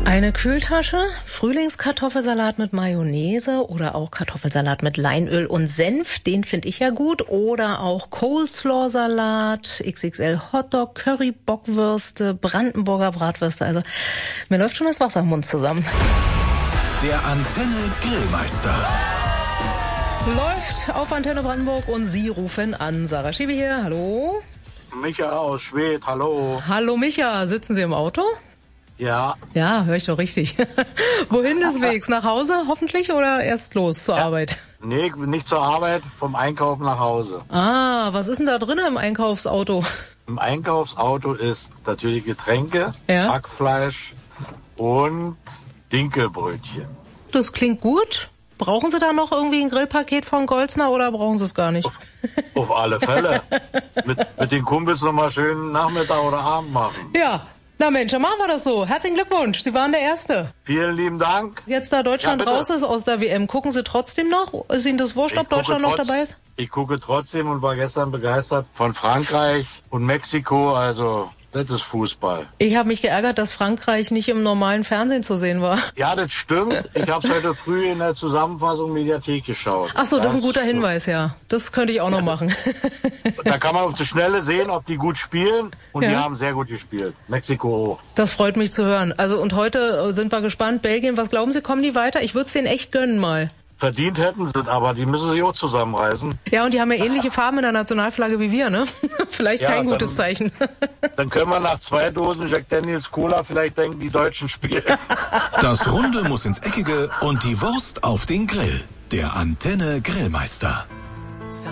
Eine Kühltasche, Frühlingskartoffelsalat mit Mayonnaise oder auch Kartoffelsalat mit Leinöl und Senf, den finde ich ja gut. Oder auch Coleslaw-Salat, XXL Hotdog, Curry, Bockwürste, Brandenburger Bratwürste. Also mir läuft schon das Wasser im Mund zusammen. Der Antenne Grillmeister. Läuft auf Antenne Brandenburg und Sie rufen an. Sarah Schiebe hier, hallo. Micha aus Schwedt, hallo. Hallo Micha, sitzen Sie im Auto? Ja. Ja, höre ich doch richtig. Wohin des Wegs? Nach Hause hoffentlich oder erst los zur Arbeit? Nee, nicht zur Arbeit, vom Einkaufen nach Hause. Ah, was ist denn da drin im Einkaufsauto? Im Einkaufsauto ist natürlich Getränke, Ja. Hackfleisch und Dinkelbrötchen. Das klingt gut. Brauchen Sie da noch irgendwie ein Grillpaket von Goldsner oder brauchen Sie es gar nicht? Auf alle Fälle. mit den Kumpels nochmal schön Nachmittag oder Abend machen. Ja. Na Mensch, dann machen wir das so. Herzlichen Glückwunsch, Sie waren der Erste. Vielen lieben Dank. Jetzt da Deutschland Ja, bitte. raus ist aus der WM, gucken Sie trotzdem noch? Ist Ihnen das wurscht, ob Deutschland noch dabei ist? Ich gucke trotzdem und war gestern begeistert von Frankreich und Mexiko, also das ist Fußball. Ich habe mich geärgert, dass Frankreich nicht im normalen Fernsehen zu sehen war. Ja, das stimmt. Ich habe es heute früh in der Zusammenfassung Mediathek geschaut. Ach so, das ist ein guter Hinweis, ja. Das könnte ich auch noch machen. Da kann man auf die Schnelle sehen, ob die gut spielen. Und die haben sehr gut gespielt. Mexiko hoch. Das freut mich zu hören. Also und heute sind wir gespannt. Belgien, was glauben Sie, kommen die weiter? Ich würde es denen echt gönnen mal. Verdient hätten sie, aber die müssen sich auch zusammenreißen. Ja, und die haben ja ähnliche Farben in der Nationalflagge wie wir, ne? Vielleicht Ja, kein gutes Zeichen. Dann können wir nach 2 Dosen Jack Daniels Cola vielleicht denken, die Deutschen spielen. Das Runde muss ins Eckige und die Wurst auf den Grill. Der Antenne Grillmeister.